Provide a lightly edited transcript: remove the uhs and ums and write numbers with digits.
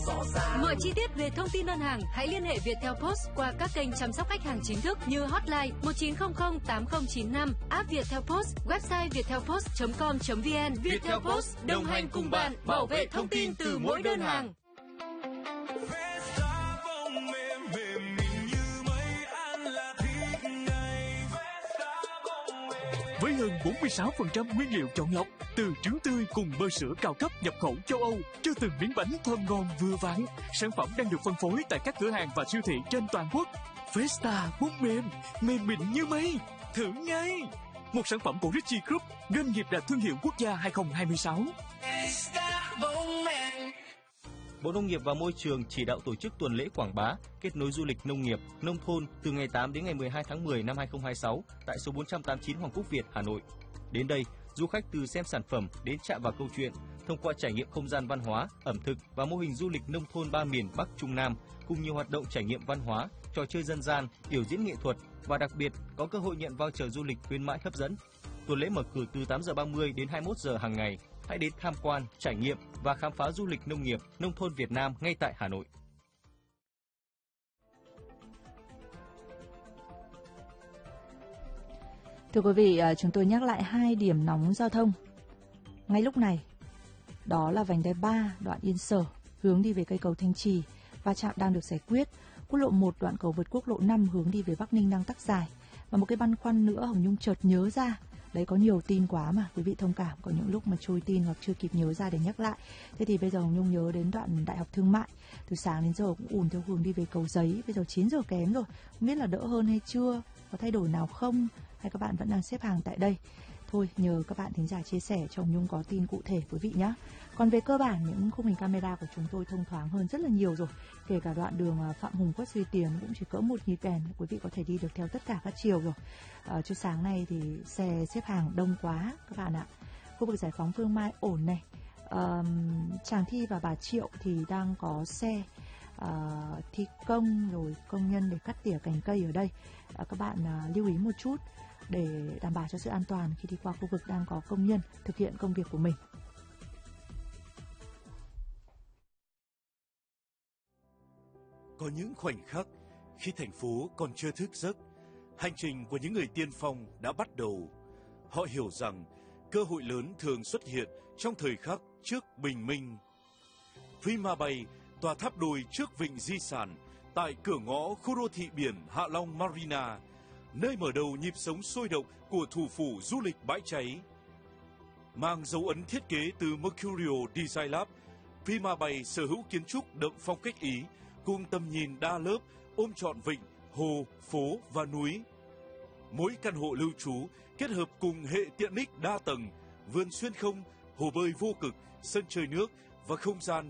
rõ ràng. Mọi chi tiết về thông tin đơn hàng hãy liên hệ Viettel Post qua các kênh chăm sóc khách hàng chính thức như hotline 1900 8095, app Viettel Post, website viettelpost.com.vn. Viettel Post đồng hành cùng bạn, bảo vệ thông tin từ mỗi đơn hàng. Với hơn 46% nguyên liệu chọn lọc từ trứng tươi cùng bơ sữa cao cấp nhập khẩu châu Âu cho từng miếng bánh thơm ngon vừa vặn, sản phẩm đang được phân phối tại các cửa hàng và siêu thị trên toàn quốc. Festa bún mềm, mềm mịn như mây, thử ngay! Một sản phẩm của Richie Group, doanh nghiệp đạt thương hiệu quốc gia 2026. Bộ Nông nghiệp và Môi trường chỉ đạo tổ chức tuần lễ quảng bá, kết nối du lịch nông nghiệp, nông thôn từ ngày 8 đến ngày 12 tháng 10 năm 2026 tại số 489 Hoàng Quốc Việt, Hà Nội. Đến đây, du khách từ xem sản phẩm đến chạm vào câu chuyện, thông qua trải nghiệm không gian văn hóa, ẩm thực và mô hình du lịch nông thôn 3 miền Bắc Trung Nam cùng nhiều hoạt động trải nghiệm văn hóa, trò chơi dân gian, biểu diễn nghệ thuật và đặc biệt có cơ hội nhận voucher du lịch khuyến mãi hấp dẫn. Tuần lễ mở cửa từ 8 giờ 30 đến 21 giờ hàng ngày. Hãy đến tham quan, trải nghiệm và khám phá du lịch nông nghiệp, nông thôn Việt Nam ngay tại Hà Nội. Thưa quý vị, chúng tôi nhắc lại 2 điểm nóng giao thông ngay lúc này. Đó là vành đai 3 đoạn Yên Sở hướng đi về cây cầu Thanh Trì, va chạm đang được giải quyết. Quốc lộ 1 đoạn cầu vượt quốc lộ 5 hướng đi về Bắc Ninh đang tắc dài. Và một cái băn khoăn nữa Hồng Nhung chợt nhớ ra. Đấy, có nhiều tin quá mà quý vị thông cảm, có những lúc mà trôi tin hoặc chưa kịp nhớ ra để nhắc lại. Thế thì bây giờ Hồng Nhung nhớ đến đoạn Đại học Thương mại, từ sáng đến giờ cũng ùn theo hướng đi về Cầu Giấy. Bây giờ 9 giờ kém rồi, không biết là đỡ hơn hay chưa, có thay đổi nào không, hay các bạn vẫn đang xếp hàng tại đây. Thôi nhờ các bạn thính giả chia sẻ cho Hồng Nhung có tin cụ thể quý vị nhé. Còn về cơ bản những khung hình camera của chúng tôi thông thoáng hơn rất là nhiều rồi. Kể cả đoạn đường Phạm Hùng Quất Duy Tiến cũng chỉ cỡ 1 nhịp đèn, quý vị có thể đi được theo tất cả các chiều rồi. Chứ sáng nay thì xe xếp hàng đông quá các bạn ạ. Khu vực Giải Phóng Phương Mai ổn này. Tràng Thi và Bà Triệu thì đang có xe thi công rồi công nhân để cắt tỉa cành cây ở đây. Các bạn lưu ý một chút để đảm bảo cho sự an toàn khi đi qua khu vực đang có công nhân thực hiện công việc của mình. Có những khoảnh khắc khi thành phố còn chưa thức giấc, hành trình của những người tiên phong đã bắt đầu. Họ hiểu rằng cơ hội lớn thường xuất hiện trong thời khắc trước bình minh. Prima Bay, tòa tháp đôi trước vịnh di sản, tại cửa ngõ khu đô thị biển Hạ Long Marina, nơi mở đầu nhịp sống sôi động của thủ phủ du lịch bãi cháy. Mang dấu ấn thiết kế từ Mercurio Design Lab, Prima Bay sở hữu kiến trúc đậm phong cách Ý, cùng tầm nhìn đa lớp ôm trọn vịnh, hồ, phố và núi. Mỗi căn hộ lưu trú kết hợp cùng hệ tiện ích đa tầng, vườn xuyên không, hồ bơi vô cực, sân chơi nước và không gian